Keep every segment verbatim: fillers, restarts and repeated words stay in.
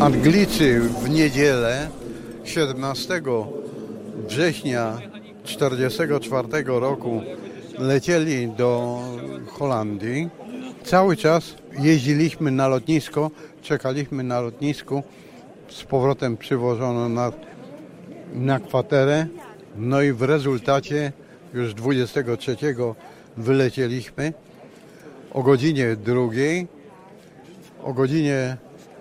Anglicy w niedzielę siedemnastego września tysiąc dziewięćset czterdziestego czwartego roku lecieli do Holandii. Cały czas jeździliśmy na lotnisko, czekaliśmy na lotnisku. Z powrotem przywożono nas na kwaterę. No i w rezultacie już dwudziestego trzeciego wylecieliśmy o godzinie drugiej. O godzinie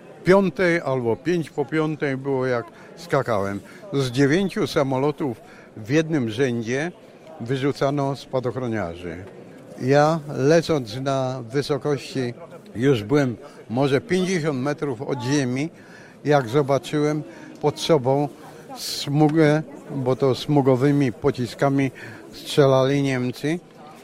piątej albo pięć po piątej było jak skakałem. Z dziewięciu samolotów w jednym rzędzie wyrzucano spadochroniarzy. Ja lecąc na wysokości, już byłem może pięćdziesiąt metrów od ziemi, jak zobaczyłem pod sobą smugę, bo to smugowymi pociskami strzelali Niemcy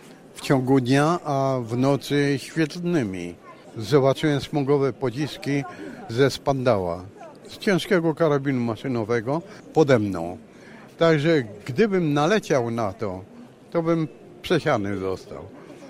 w ciągu dnia, a w nocy świetlnymi. Zobaczyłem smugowe pociski ze Spandała, z ciężkiego karabinu maszynowego pode mną. Także gdybym naleciał na to, to bym przesiany został.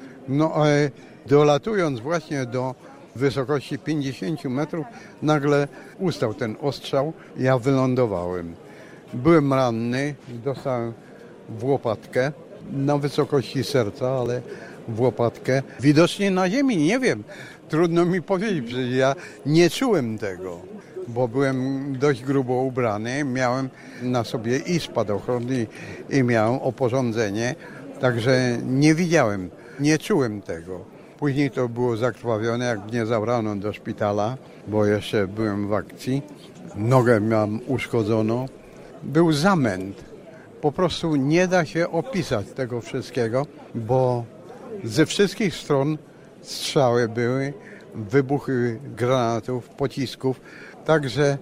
No ale dolatując właśnie do wysokości pięćdziesięciu metrów, nagle ustał ten ostrzał, ja wylądowałem. Byłem ranny, dostałem w łopatkę, na wysokości serca, ale w łopatkę. Widocznie na ziemi, nie wiem, trudno mi powiedzieć, przecież ja nie czułem tego, bo byłem dość grubo ubrany, miałem na sobie i spadochron, i, i miałem oporządzenie, także nie widziałem, nie czułem tego. Później to było zakrwawione, jak mnie zabrano do szpitala, bo jeszcze byłem w akcji. Nogę miałem uszkodzoną. Był zamęt. Po prostu nie da się opisać tego wszystkiego, bo ze wszystkich stron strzały były, wybuchy granatów, pocisków. Także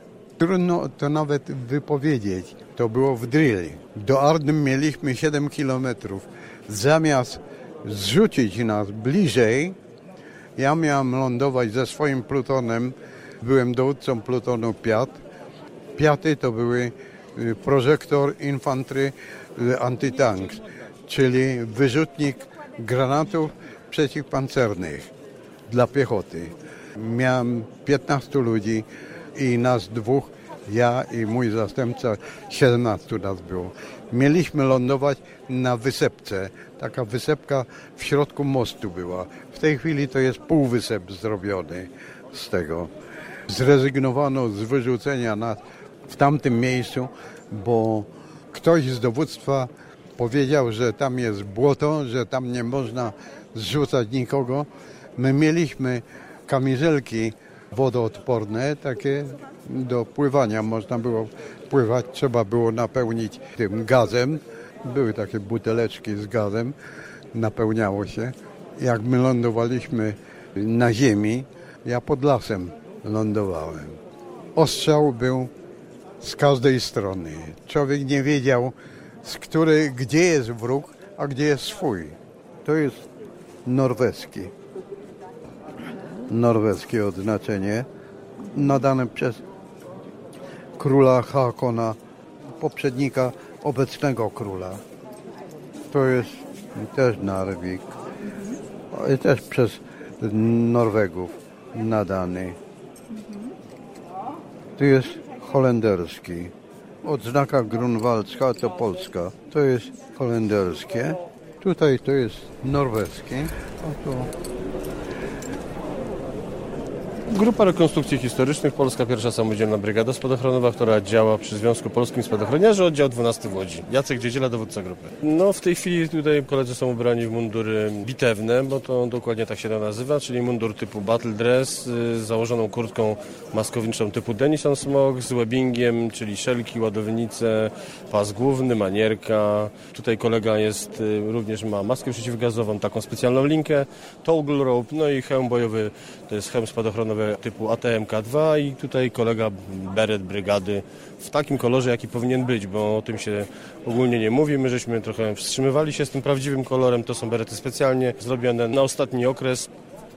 trudno to nawet wypowiedzieć. To było w Drilli. Do Arnhem mieliśmy siedem kilometrów. Zamiast zrzucić nas bliżej, ja miałem lądować ze swoim plutonem. Byłem dowódcą plutonu Piat. Piaty to były prożektor infantry antitanks, czyli wyrzutnik granatów przeciwpancernych dla piechoty. Miałem piętnastu ludzi i nas dwóch, ja i mój zastępca, siedemnastu nas było. Mieliśmy lądować na wysepce. Taka wysepka w środku mostu była. W tej chwili to jest półwysep zrobiony z tego. Zrezygnowano z wyrzucenia nas w tamtym miejscu, bo ktoś z dowództwa powiedział, że tam jest błoto, że tam nie można zrzucać nikogo. My mieliśmy kamizelki wodoodporne, takie do pływania można było pływać, trzeba było napełnić tym gazem. Były takie buteleczki z gazem, napełniało się. Jak my lądowaliśmy na ziemi, ja pod lasem lądowałem. Ostrzał był z każdej strony. Człowiek nie wiedział, z której, gdzie jest wróg, a gdzie jest swój. To jest norweski. Norweskie odznaczenie nadane przez króla Haakona, poprzednika obecnego króla. To jest też Narvik, i też przez Norwegów nadany. Tu jest holenderski. Odznaka grunwaldzka to Polska. To jest holenderskie. Tutaj to jest norweskie. A to... Grupa Rekonstrukcji Historycznych, Polska Pierwsza Samodzielna Brygada Spadochronowa, która działa przy Związku Polskim Spadochroniarzy, oddział dwunasty w Łodzi. Jacek Dziedziela, dowódca grupy. No w tej chwili tutaj koledzy są ubrani w mundury bitewne, bo to dokładnie tak się to nazywa, czyli mundur typu battle dress z założoną kurtką maskowniczą typu Denison Smog, z webbingiem, czyli szelki, ładownice, pas główny, manierka. Tutaj kolega jest, również ma maskę przeciwgazową, taką specjalną linkę, toggle rope, no i hełm bojowy, to jest hełm spadochronowy typu A T M K dwa i tutaj kolega beret brygady w takim kolorze, jaki powinien być, bo o tym się ogólnie nie mówi. My żeśmy trochę wstrzymywali się z tym prawdziwym kolorem. To są berety specjalnie zrobione na ostatni okres.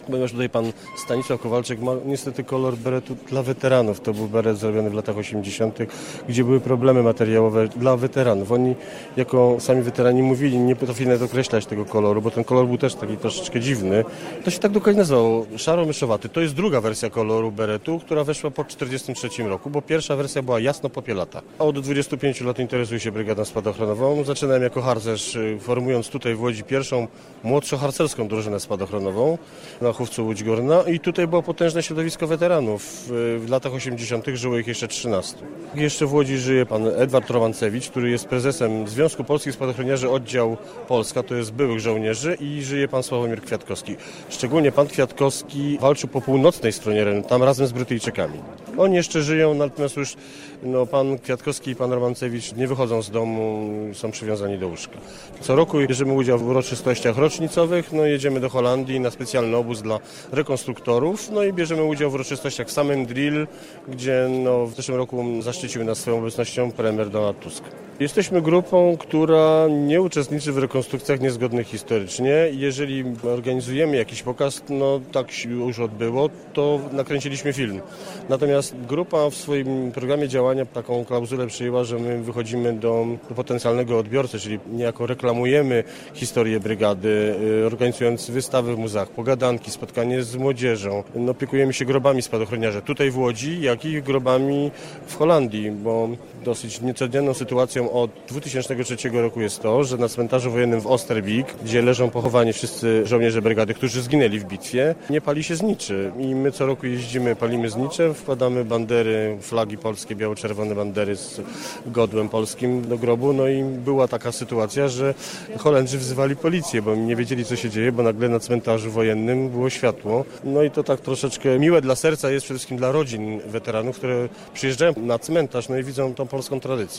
ponieważ tutaj pan Stanisław Kowalczyk ma niestety kolor beretu dla weteranów. To był beret zrobiony w latach osiemdziesiątych, gdzie były problemy materiałowe dla weteranów. Oni jako sami weterani mówili, nie potrafili nawet określać tego koloru, bo ten kolor był też taki troszeczkę dziwny. To się tak dokładnie nazywało, szaro-myszowaty. To jest druga wersja koloru beretu, która weszła po czterdziestym trzecim roku, bo pierwsza wersja była jasno-popielata. Od dwudziestu pięciu lat interesuje się Brygadą Spadochronową. Zaczynałem jako harcerz, formując tutaj w Łodzi pierwszą młodszo-harcerską drużynę spadochronową na Chówcu Łódź Górna i tutaj było potężne środowisko weteranów. W latach osiemdziesiątych żyło ich jeszcze trzynastu. Jeszcze w Łodzi żyje pan Edward Romancewicz, który jest prezesem Związku Polskich Spadochroniarzy Oddział Polska, to jest byłych żołnierzy, i żyje pan Sławomir Kwiatkowski. Szczególnie pan Kwiatkowski walczył po północnej stronie renu, tam razem z Brytyjczykami. Oni jeszcze żyją, natomiast już no, pan Kwiatkowski i pan Romancewicz nie wychodzą z domu, są przywiązani do łóżka. Co roku bierzemy udział w uroczystościach rocznicowych, no jedziemy do Holandii na specjalny obóz dla rekonstruktorów, no i bierzemy udział w uroczystościach w samym Drill, gdzie no, w zeszłym roku zaszczycił nas swoją obecnością premier Donald Tusk. Jesteśmy grupą, która nie uczestniczy w rekonstrukcjach niezgodnych historycznie. Jeżeli organizujemy jakiś pokaz, no tak się już odbyło, to nakręciliśmy film. Natomiast grupa w swoim programie działania taką klauzulę przyjęła, że my wychodzimy do, do potencjalnego odbiorcy, czyli niejako reklamujemy historię brygady, organizując wystawy w muzeach, pogadanki, spotkanie z młodzieżą. No, opiekujemy się grobami spadochroniarzy tutaj w Łodzi, jak i grobami w Holandii, bo dosyć niecodzienną sytuacją od dwutysięcznego trzeciego roku jest to, że na cmentarzu wojennym w Osterbik, gdzie leżą pochowani wszyscy żołnierze brygady, którzy zginęli w bitwie, nie pali się zniczy. I my co roku jeździmy, palimy znicze, wkładamy bandery, flagi polskie, biało-czerwone bandery z godłem polskim do grobu. No i była taka sytuacja, że Holendrzy wzywali policję, bo nie wiedzieli, co się dzieje, bo nagle na cmentarzu wojennym było światło. No i to tak troszeczkę miłe dla serca jest przede wszystkim dla rodzin weteranów, które przyjeżdżają na cmentarz, no i widzą tą polską tradycję.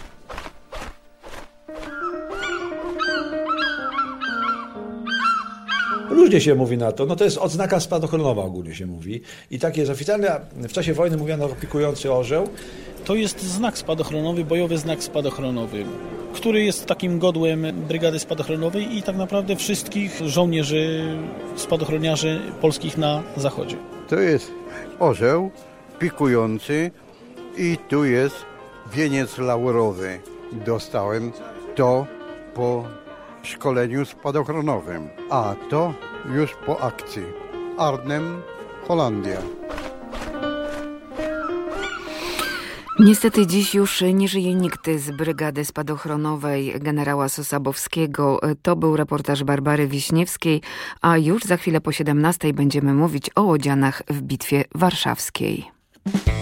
Różnie się mówi na to, no to jest odznaka spadochronowa ogólnie się mówi i tak jest oficjalnie, w czasie wojny mówiono o pikujący orzeł. To jest znak spadochronowy, bojowy znak spadochronowy, który jest takim godłem Brygady Spadochronowej i tak naprawdę wszystkich żołnierzy, spadochroniarzy polskich na zachodzie. To jest orzeł pikujący i tu jest wieniec laurowy. Dostałem to po szkoleniu spadochronowym, a to już po akcji. Arnhem, Holandia. Niestety dziś już nie żyje nikt z Brygady Spadochronowej generała Sosabowskiego. To był reportaż Barbary Wiśniewskiej, a już za chwilę po siedemnastej będziemy mówić o łodzianach w Bitwie Warszawskiej.